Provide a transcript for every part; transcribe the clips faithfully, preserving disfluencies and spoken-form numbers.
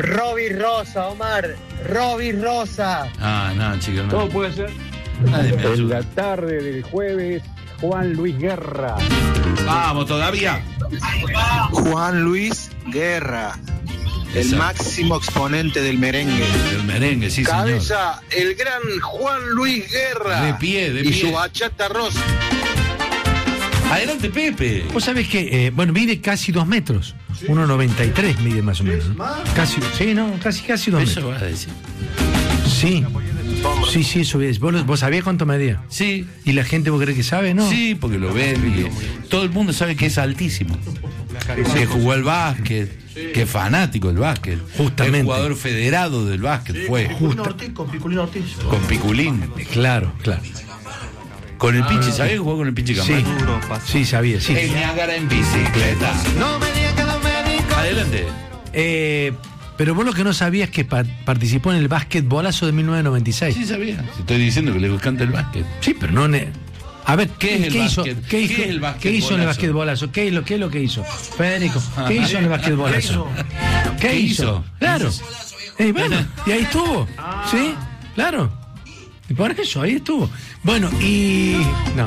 Robbie Rosa, Omar. Robbie Rosa. Ah, no, chicos, no. Todo puede ser. Nadie me En ayuda. la tarde del jueves, Juan Luis Guerra. Vamos, todavía. Juan Luis Guerra, el Exacto. máximo exponente del merengue. El merengue, sí, señor. Cabeza, el gran Juan Luis Guerra. De pie, de y pie. su bachata rosa. Adelante, Pepe. Vos sabés que, eh, bueno, mide casi dos metros. uno noventa y tres mide más o menos. ¿no? Casi, sí, no, casi, casi dos Eso metros. vas a decir. Sí. Sí, sí, eso es. ¿Vos, ¿Vos sabías cuánto medía? Sí. ¿Y la gente vos crees que sabe, no? Sí, porque lo ven y todo el mundo sabe que es altísimo. Que jugó al básquet, que es fanático del básquet. Justamente. Es jugador federado del básquet, fue. Con Piculín Ortiz. Con Piculín. Claro, claro. Con el pinche, ¿sabés que jugó con el pinche Sí, Camacho? sí, sabía, sí. El Niágara en bicicleta. No me digas que no me digas. Adelante. Eh, pero vos lo que no sabías es que pa- participó en el básquetbolazo de mil novecientos noventa y seis. Sí, sabía. Te estoy diciendo que le encanta el básquet. Sí, pero no... Ne- A ver, ¿Qué es el hizo? básquet? ¿Qué, ¿Qué hizo? es el ¿Qué hizo en el basquetbolazo? basquetbolazo? ¿Qué es lo, qué es lo que hizo? Federico, ¿qué hizo en el basquetbolazo? ¿Qué, ¿Qué hizo? hizo? Claro. Eh, bueno, y ahí estuvo. ¿Sí? Claro. Y por eso, ahí estuvo. Bueno, y... No.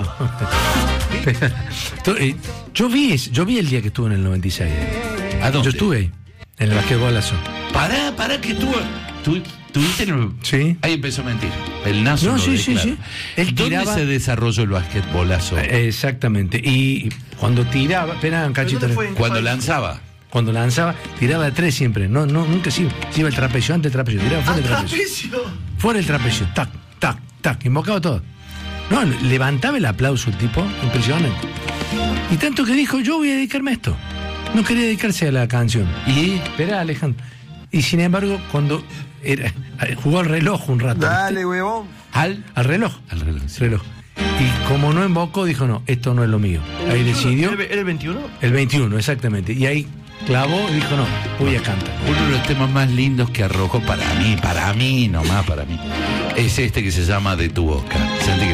yo, vi, es- yo vi el día que estuvo en el noventa y seis. ¿A dónde? Yo estuve ahí, en el basquetbolazo. Pará, pará, que tú. tú ¿Tuviste en el.? Sí. Ahí empezó a mentir. El nazo. No, lo sí, sí, declara. sí. Él ¿Dónde tiraba- se desarrolló el basquetbolazo? Eh, Exactamente. Y cuando tiraba, espera un cachito. ¿Dónde fue? Cuando lanzaba. Cuando lanzaba, tiraba de tres siempre. No, no, nunca se iba. Se iba el trapecio, antes el trapecio, tiraba fuera el trapecio. Trapecio. Fuera el trapecio, tac, tac, tac, invocaba todo. No, levantaba el aplauso el tipo, impresionante. Y tanto que dijo, yo voy a dedicarme a esto. No quería dedicarse a la canción. Y. Espera, Alejandro. Y sin embargo, cuando era, jugó al reloj un rato. ¿viste? huevón. Al. Al reloj. Al reloj. sí. reloj. Y como no invocó, dijo, no, esto no es lo mío. Ahí decidió. ¿Era el veintiuno? El veintiuno, exactamente. Y ahí clavó y dijo, no, voy a cantar. Uno de los temas más lindos que arrojó para mí, para mí, nomás para mí, es este que se llama De tu boca. Sentí que